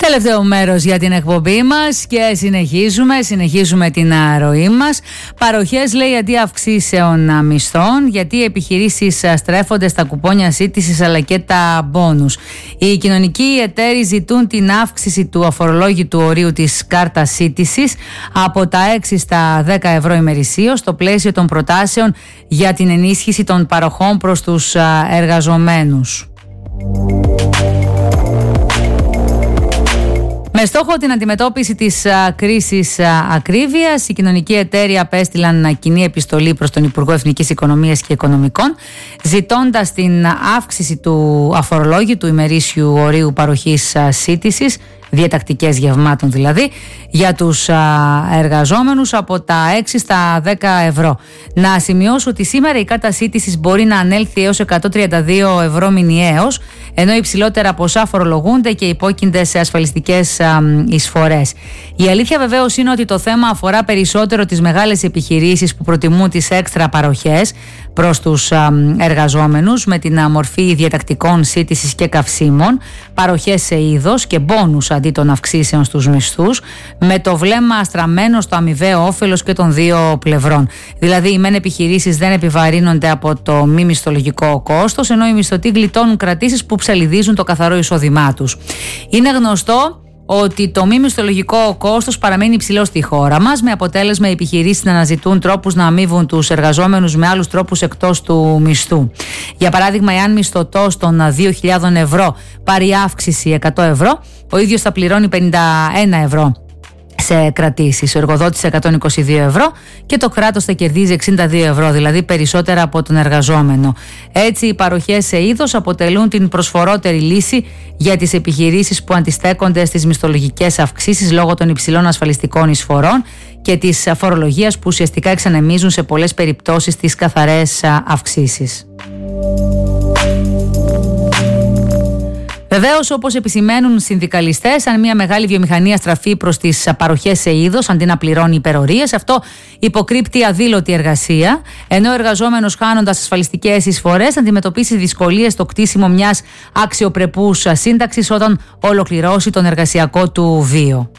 Τελευταίο μέρος για την εκπομπή μας και συνεχίζουμε την ροή μας. Παροχές, λέει, αντί αυξήσεων μισθών, γιατί οι επιχειρήσεις στρέφονται στα κουπόνια σύντησης αλλά και τα μπόνους. Οι κοινωνικοί εταίροι ζητούν την αύξηση του αφορολόγητου ορίου της κάρτας σύντησης από τα 6 στα 10 ευρώ ημερησίως στο πλαίσιο των προτάσεων για την ενίσχυση των παροχών προς τους εργαζομένους. Με στόχο την αντιμετώπιση της κρίσης ακρίβειας, οι κοινωνικοί εταίροι απέστειλαν κοινή επιστολή προς τον Υπουργό Εθνικής Οικονομίας και Οικονομικών, ζητώντας την αύξηση του αφορολόγητου ημερήσιου ορίου παροχής σύντησης, διατακτικές γευμάτων δηλαδή, για τους εργαζόμενους από τα 6 στα 10 ευρώ. Να σημειώσω ότι σήμερα η κάρτα σύντησης μπορεί να ανέλθει έως 132 ευρώ μηνιαίως, ενώ υψηλότερα ποσά φορολογούνται και υπόκεινται σε ασφαλιστικές εισφορές. Η αλήθεια βεβαίως είναι ότι το θέμα αφορά περισσότερο τις μεγάλες επιχειρήσεις που προτιμούν τις έξτρα παροχές προς τους εργαζόμενους με την μορφή διατακτικών σύντησης και καυσίμων, παροχές σε είδος και μπόνους αντί των αυξήσεων στους μισθούς, με το βλέμμα στραμμένο στο αμοιβαίο όφελος και των δύο πλευρών. Δηλαδή, οι μεν επιχειρήσεις δεν επιβαρύνονται από το μη μισθολογικό κόστος, ενώ οι μισθωτοί γλιτώνουν κρατήσεις που ψαλιδίζουν το καθαρό εισόδημά τους. Είναι γνωστό ότι το μη μισθολογικό κόστος παραμένει υψηλό στη χώρα μας, με αποτέλεσμα οι επιχειρήσεις να αναζητούν τρόπους να αμείβουν τους εργαζόμενους με άλλους τρόπους εκτός του μισθού. Για παράδειγμα, εάν μισθωτός των 2.000 ευρώ πάρει αύξηση 100 ευρώ, ο ίδιος θα πληρώνει 51 ευρώ σε κρατήσεις, ο εργοδότης 122 ευρώ και το κράτος θα κερδίζει 62 ευρώ, δηλαδή περισσότερα από τον εργαζόμενο. Έτσι, οι παροχές σε είδος αποτελούν την προσφορότερη λύση για τις επιχειρήσεις που αντιστέκονται στις μισθολογικές αυξήσεις λόγω των υψηλών ασφαλιστικών εισφορών και της φορολογίας που ουσιαστικά εξανεμίζουν σε πολλές περιπτώσεις τις καθαρές αυξήσεις. Βεβαίως, όπως επισημαίνουν συνδικαλιστές, αν μια μεγάλη βιομηχανία στραφεί προς τις παροχές σε είδος αντί να πληρώνει υπερορίες, αυτό υποκρύπτει αδήλωτη εργασία, ενώ ο εργαζόμενος, χάνοντας ασφαλιστικές εισφορές, θα αντιμετωπίσει δυσκολίες στο κτίσιμο μιας αξιοπρεπούς σύνταξης όταν ολοκληρώσει τον εργασιακό του βίο.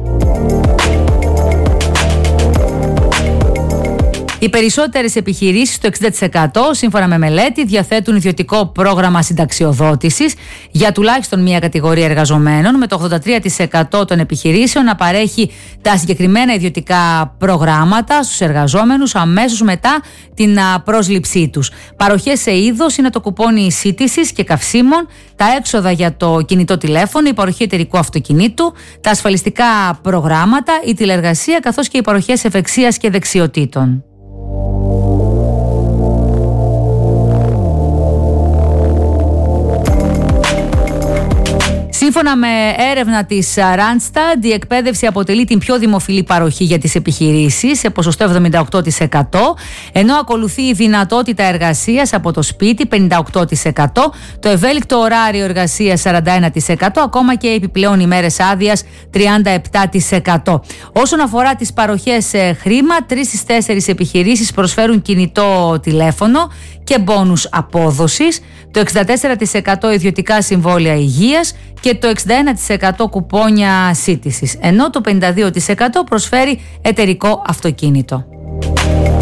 Οι περισσότερες επιχειρήσεις, το 60% σύμφωνα με μελέτη, διαθέτουν ιδιωτικό πρόγραμμα συνταξιοδότησης για τουλάχιστον μία κατηγορία εργαζομένων, με το 83% των επιχειρήσεων να παρέχει τα συγκεκριμένα ιδιωτικά προγράμματα στους εργαζόμενους αμέσως μετά την πρόσληψή τους. Παροχές σε είδος είναι το κουπόνι σύντησης και καυσίμων, τα έξοδα για το κινητό τηλέφωνο, η παροχή εταιρικού αυτοκινήτου, τα ασφαλιστικά προγράμματα, η τηλεργασία καθώς και οι παροχές ευεξίας και δεξιοτήτων. Σύμφωνα με έρευνα της Randstad, η εκπαίδευση αποτελεί την πιο δημοφιλή παροχή για τις επιχειρήσεις σε ποσοστό 78%, ενώ ακολουθεί η δυνατότητα εργασίας από το σπίτι 58%, το ευέλικτο ωράριο εργασίας 41%, ακόμα και επιπλέον ημέρες άδειας 37%. Όσον αφορά τις παροχές σε χρήμα, 3 στις 4 επιχειρήσεις προσφέρουν κινητό τηλέφωνο και μπόνους απόδοσης, το 64% ιδιωτικά συμβόλαια υγείας και το 61% κουπόνια σύντησης, ενώ το 52% προσφέρει εταιρικό αυτοκίνητο.